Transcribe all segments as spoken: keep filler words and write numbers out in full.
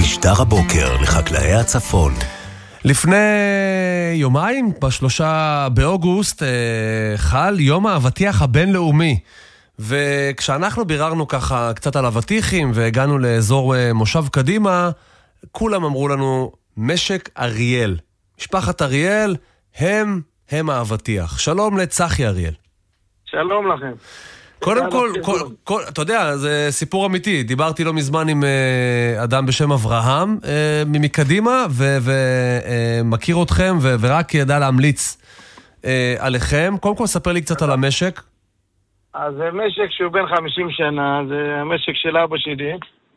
משדר הבוקר לחקלאי הצפון. לפני יומיים, בשלושה באוגוסט, חל יום האבטיח הבינלאומי. וכשאנחנו ביררנו ככה קצת על אבטיחים והגענו לאזור מושב קדימה, כולם אמרו לנו משק אריאל. משפחת אריאל הם הם האבטיח. שלום לצחי אריאל. שלום לכם. קודם כל, כל, כל, אתה יודע, זה סיפור אמיתי. דיברתי לא מזמן עם uh, אדם בשם אברהם uh, ממקדימה, ומכיר uh, אתכם, ו- ורק ידע להמליץ uh, עליכם. קודם כל, ספר לי קצת על המשק. אז זה משק שהוא בן חמישים שנה, זה המשק של אבא שלי,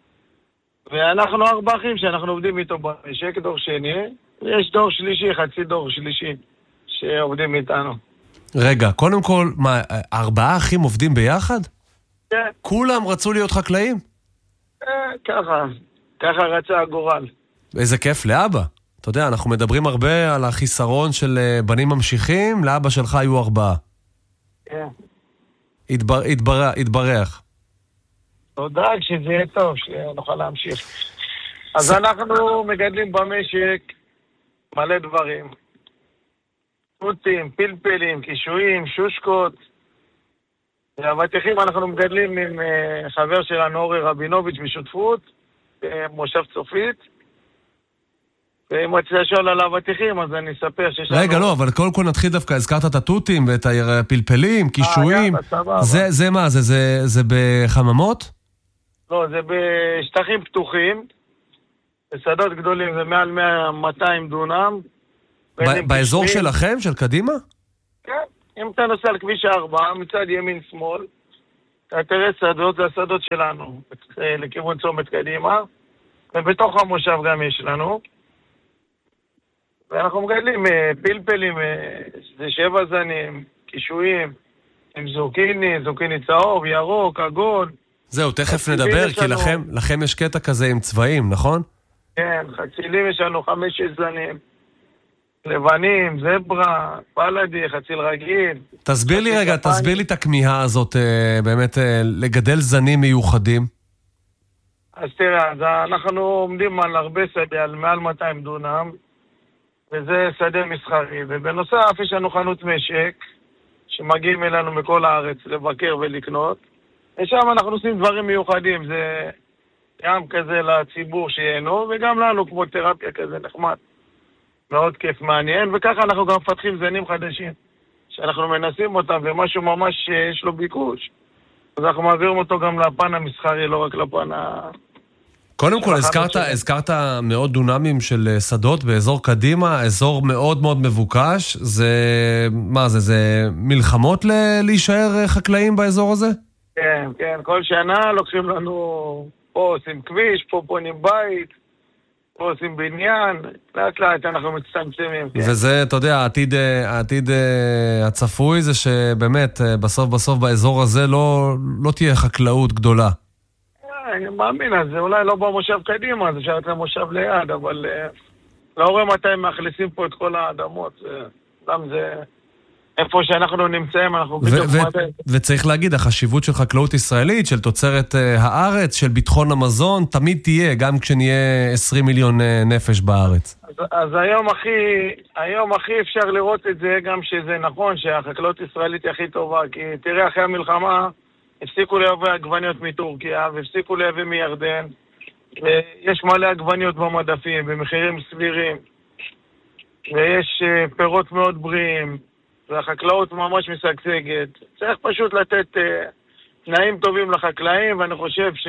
ואנחנו ארבע אחים שאנחנו עובדים איתו במשק, דור שני, ויש דור שלישי, חצי דור שלישי, שעובדים איתנו. רגע, קודם כל, מה, ארבעה אחים עובדים ביחד? כן. כולם רצו להיות חקלאים? אה, ככה, ככה רצה הגורל. איזה כיף לאבא. אתה יודע, אנחנו מדברים הרבה על החיסרון של בנים ממשיכים, לאבא שלך היו ארבעה. כן. התבר, התבר, התברך. תודה, כשזה יהיה טוב, שנוכל להמשיך. אז אנחנו מגדלים במשק מלא דברים. תותים, פלפלים, קישואים, שושקות. והאבטיחים אנחנו מגדלים עם uh, חבר שלנו אורי רבינוביץ' בשותפות, מושב צופית. ואם רצית לשאול על האבטיחים, אז אני אספר שיש לנו... רגע, לא, אבל קודם כל נתחיל דווקא, הזכרת את התותים ואת הפלפלים, קישואים. זה, זה מה? זה, זה, זה בחממות? לא, זה בשטחים פתוחים, בשדות גדולים, זה מעל מאה מאתיים דונם. באזור שלכם, של קדימה? כן, אם אתה נוסע על כביש ארבע, מצד ימין-שמאל, אתה תראה שדות, זה השדות שלנו, לכיוון צומת קדימה, ובתוך המושב גם יש לנו, ואנחנו מגדלים פלפלים, זה שבע זנים, קישואים, עם זוקיני, זוקיני צהוב, ירוק, עגול. זהו, תכף נדבר, כי לכם, לכם יש קטע כזה עם צבעים, נכון? כן, חצילים יש לנו חמש זנים. לבנים, זברה, פלדי, חציל רגיל. תסביר לי רגע, תסביר לי את הכמיהה הזאת, באמת, לגדל זנים מיוחדים. אז תראה, אז אנחנו עומדים על הרבה שדה, על מעל מאתיים דונם, וזה שדה מסחרי, ובנוסף יש לנו חנות משק, שמגיעים אלינו מכל הארץ לבקר ולקנות, ושם אנחנו עושים דברים מיוחדים, זה גם כזה לציבור שיהנו, וגם לנו כמו תרפיה כזה נחמד. מאוד כיף, מעניין, וככה אנחנו גם מפתחים זנים חדשים, שאנחנו מנסים אותם, ומשהו ממש יש לו ביקוש, אז אנחנו מעבירים אותו גם לפן המסחרי, לא רק לפן ה... קודם כל, הזכרת, הזכרת מאות דונמים של שדות באזור קדימה, אזור מאוד מאוד מבוקש, זה, מה זה, זה מלחמות ל- להישאר חקלאים באזור הזה? כן, כן, כל שנה לוקחים לנו, פה עושים כביש, פה פונים בית, פה עושים בניין, לאט לאט אנחנו מצטמצמים. כן. וזה, אתה יודע, העתיד, העתיד הצפוי זה שבאמת, בסוף בסוף באזור הזה לא, לא תהיה חקלאות גדולה. אני מאמין, אז זה אולי לא במושב קדימה, זה אפשר לתת מושב ליד, אבל לא רואה מתי הם מאכלסים פה את כל האדמות. גם זה, איפה שאנחנו נמצאים, אנחנו בדיוק מדהים. וצריך להגיד, החשיבות של חקלאות ישראלית, של תוצרת הארץ, של ביטחון המזון, תמיד תהיה, גם כשנהיה עשרים מיליון נפש בארץ. אז, אז היום הכי, היום הכי אפשר לראות את זה, גם שזה נכון, שהחקלאות ישראלית היא הכי טובה, כי תראה, אחרי המלחמה, הפסיקו לייבא עגבניות מטורקיה, והפסיקו לייבא מירדן, ויש מלא עגבניות במדפים, במחירים סבירים, ויש פירות מאוד בריאים, והחקלאות ממש משגשגת. צריך פשוט לתת uh, תנאים טובים לחקלאים, ואני חושב ש...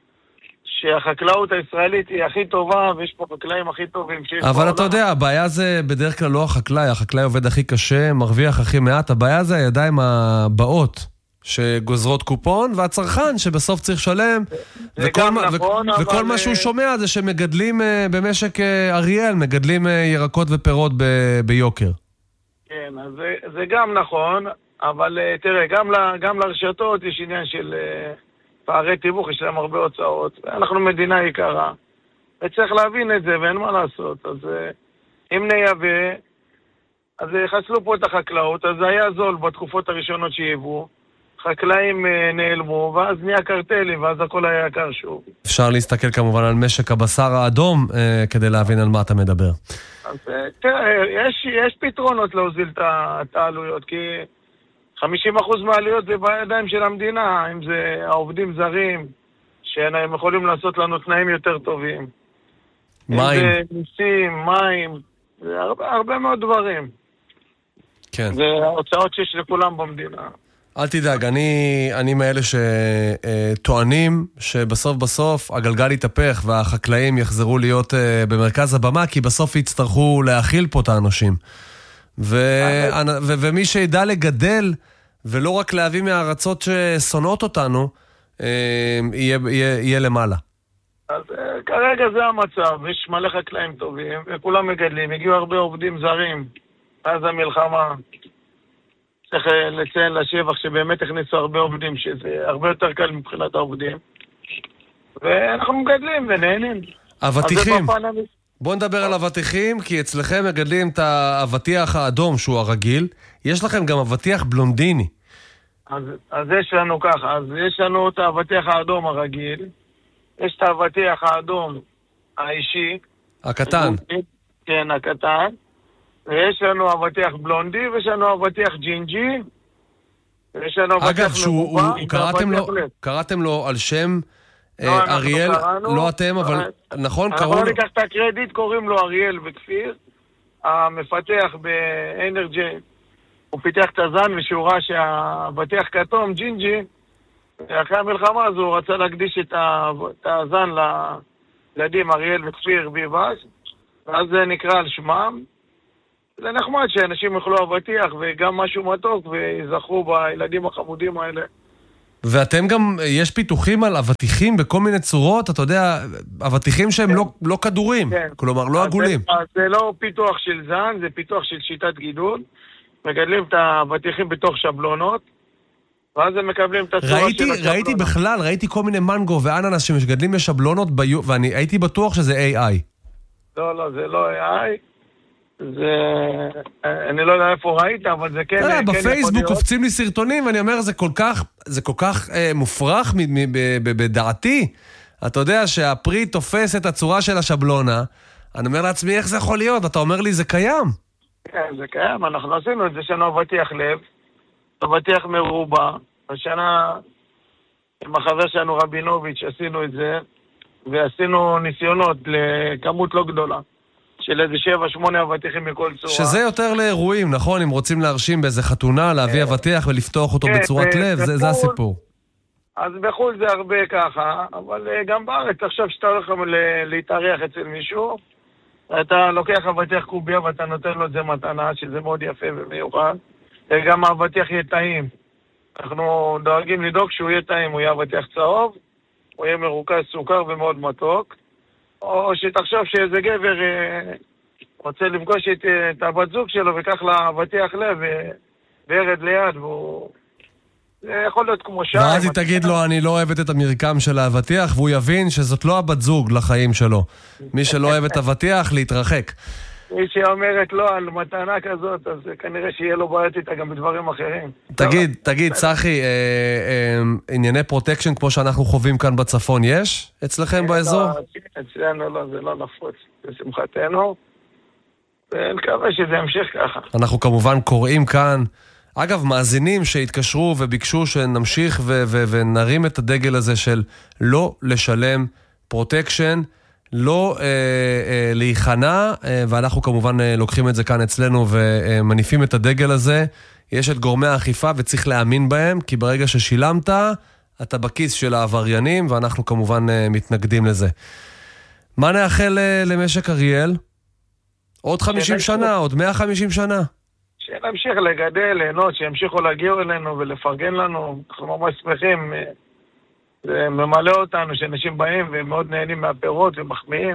שהחקלאות הישראלית היא הכי טובה, ויש פה חקלאים הכי טובים. אבל אתה יודע, הבעיה זה בדרך כלל לא החקלאי, החקלאי עובד הכי קשה, מרוויח הכי מעט, הבעיה זה הידיים הבאות. שגוזרות קופון, והצרכן שבסוף צריך לשלם, וכל, נכון, ו- וכל מה שהוא שומע זה שמגדלים במשק אריאל, מגדלים ירקות ופירות ב- ביוקר. כן, אז זה, זה גם נכון, אבל תראה, גם, ל, גם לרשתות יש עניין של פערי תיווך, יש להם הרבה הוצאות, אנחנו מדינה יקרה, וצריך להבין את זה, ואין מה לעשות, אז אם נייבא, אז חסלו פה את החקלאות, אז זה היה זול בתקופות הראשונות שייבאו, חקלאים נעלמו, ואז נהיה קרטלי, ואז הכל היה יקר שוב. אפשר להסתכל כמובן על משק הבשר האדום, אה, כדי להבין על מה אתה מדבר. אז תראה, יש, יש פתרונות להוזיל את העלויות, כי חמישים אחוז מהעלויות זה בידיים של המדינה, אם זה העובדים זרים, שהם יכולים לעשות לנו תנאים יותר טובים. מים. אם זה מיסים, מים, זה הרבה, הרבה מאוד דברים. כן. זה ההוצאות שיש לכולם במדינה. אל תדאג, אני, אני מאלה שטוענים שבסוף בסוף הגלגל יתהפך והחקלאים יחזרו להיות במרכז הבמה, כי בסוף יצטרכו להאכיל פה את האנשים. ו, ו, ומי שידע לגדל, ולא רק להביא מהארצות ששונאות אותנו, יהיה, יהיה, יהיה למעלה. אז כרגע זה המצב, יש מלא חקלאים טובים, וכולם מגדלים, הגיעו הרבה עובדים זרים, אז המלחמה. צריך לציין לשבח שבאמת הכניסו הרבה עובדים, שזה הרבה יותר קל מבחינת העובדים. ואנחנו מגדלים ונהנים. אבטיחים. בואו נדבר על אבטיחים, כי אצלכם מגדלים את האבטיח האדום שהוא הרגיל. יש לכם גם אבטיח בלונדיני. אז, אז יש לנו ככה, אז יש לנו את האבטיח האדום הרגיל. יש את האבטיח האדום האישי. הקטן. כן, הקטן. ויש לנו אבטיח בלונדי, ויש לנו אבטיח ג'ינג'י, ויש לנו אבטיח מרובה. אגב, קראתם לו על שם אריאל, לא אתם, אבל נכון, קראו לו. אנחנו ניקח את הקרדיט, קוראים לו אריאל וכפיר, המפתח באנרג'י, הוא פיתח את הזן, ושהוא ראה שהאבטיח כתום, ג'ינג'י, אחרי המלחמה הזו הוא רצה להקדיש את הזן לילדים אריאל וכפיר ביבש, ואז זה נקרא על שמם. זה נחמד שאנשים יאכלו אבטיח וגם משהו מתוק ויזכרו בילדים החמודים האלה. ואתם גם, יש פיתוחים על אבטיחים בכל מיני צורות, אתה יודע, אבטיחים שהם כן. לא, לא כדורים, כן. כלומר לא עגולים. זה, זה לא פיתוח של זן, זה פיתוח של שיטת גידול. מגדלים את האבטיחים בתוך שבלונות, ואז הם מקבלים את הצורה ראיתי, של השבלונות. ראיתי בכלל, ראיתי כל מיני מנגו ואננס שמגדלים בשבלונות, ביו, ואני הייתי בטוח שזה איי איי. לא, לא, זה לא איי איי. זה... אני לא יודע איפה ראית, אבל זה כן... כן בפייסבוק קופצים לי סרטונים, ואני אומר, זה כל כך, זה כל כך אה, מופרך בדעתי. אתה יודע שהפרי תופס את הצורה של השבלונה, אני אומר לעצמי, איך זה יכול להיות? אתה אומר לי, זה קיים. כן, זה קיים, אנחנו עשינו את זה, שנו אבטיח לב, אבטיח מרובה, השנה עם החבר שלנו רבינוביץ' עשינו את זה, ועשינו ניסיונות לכמות לא גדולה. של איזה שבע, שמונה אבטיחים מכל צורה. שזה יותר לאירועים, נכון? אם רוצים להרשים באיזה חתונה, להביא אבטיח ולפתוח אותו בצורת לב, זה הסיפור. אז בחול זה הרבה ככה, אבל גם בארץ, עכשיו שאתה הולך להתארח אצל מישהו, אתה לוקח אבטיח קוביה ואתה נותן לו את זה מתנה, שזה מאוד יפה ומיוחד. גם האבטיח יהיה טעים. אנחנו דואגים לדאוג שהוא יהיה טעים, הוא יהיה אבטיח צהוב, הוא יהיה מרוכז סוכר ומאוד מתוק. או שתחשוב שאיזה גבר אה, רוצה לפגוש את, את הבת זוג שלו וכך לאבטיח לב וירד ליד, והוא... זה יכול להיות כמו שעה. ואז היא תגיד לו, אני לא אוהבת את המרקם של האבטיח, והוא יבין שזאת לא הבת זוג לחיים שלו. מי שלא אוהב את האבטיח, להתרחק. מי שאומרת לא על מתנה כזאת, אז כנראה שיהיה לו בעיות איתה גם בדברים אחרים. תגיד, תגיד, צחי, ענייני פרוטקשן כמו שאנחנו חווים כאן בצפון, יש אצלכם באזור? אצלנו לא, זה לא נפוץ, לשמחתנו, ונקווה שזה ימשיך ככה. אנחנו כמובן קוראים כאן, אגב, מאזינים שהתקשרו וביקשו שנמשיך ונרים את הדגל הזה של לא לשלם פרוטקשן, לא אה, אה, להיכנע, אה, ואנחנו כמובן אה, לוקחים את זה כאן אצלנו ומניפים את הדגל הזה. יש את גורמי האכיפה וצריך להאמין בהם, כי ברגע ששילמת, אתה בכיס של העבריינים, ואנחנו כמובן אה, מתנגדים לזה. מה נאחל אה, למשק אריאל? עוד חמישים שנה, עוד מאה וחמישים שנה. שנמשיך לגדל, ליהנות, שימשיכו להגיע אלינו ולפרגן לנו. אנחנו ממש שמחים... אה... זה ממלא אותנו שאנשים באים ומאוד נהנים מהפירות ומחמיאים.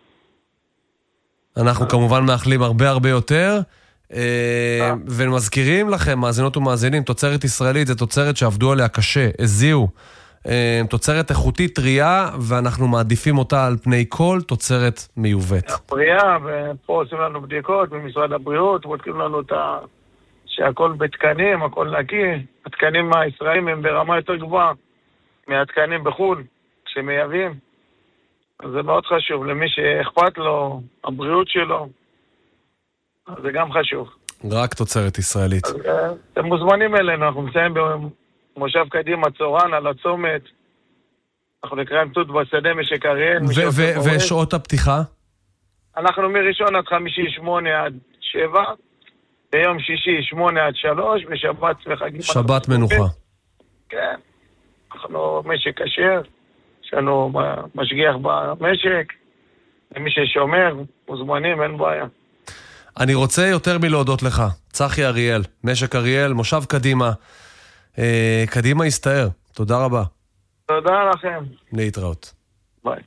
אנחנו כמובן מאחלים הרבה הרבה יותר, ומזכירים לכם, מאזינות ומאזינים, תוצרת ישראלית זה תוצרת שעבדו עליה קשה, הזיעו, תוצרת איכותית טריה, ואנחנו מעדיפים אותה על פני כל תוצרת מיובאת. טריה, ופה עושים לנו בדיקות במשרד הבריאות, בודקים לנו את שהכל בתקנים, הכל נקי. התקנים הישראלים הם ברמה יותר גבוהה מהתקנים בחו"ל, שמייבאים. אז זה מאוד חשוב, למי שאכפת לו, הבריאות שלו, אז זה גם חשוב. רק תוצרת ישראלית. אז אתם מוזמנים אלינו, אנחנו מסיים במושב קדימה, צורן, על הצומת. אנחנו נקראים תות בשדה משק אריאל. ושעות הפתיחה? אנחנו מראשון עד חמישי, שמונה עד שבע, ביום שישי, שמונה עד שלוש, ושבת וחגים. שבת מנוחה. כן. אנחנו משק כשר, יש לנו משגיח במשק, למי ששומר, מוזמנים, אין בעיה. אני רוצה יותר מלהודות לך, צחי אריאל, משק אריאל, מושב קדימה. אה, קדימה יסתער, תודה רבה. תודה לכם. להתראות. ביי.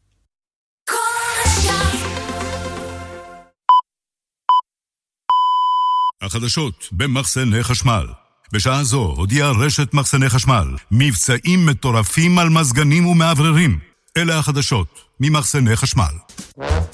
החדשות במחסני חשמל. בשעה זו הודיעה רשת מחסני חשמל מבצעים מטורפים על מזגנים ומעבררים. אלה החדשות ממחסני חשמל.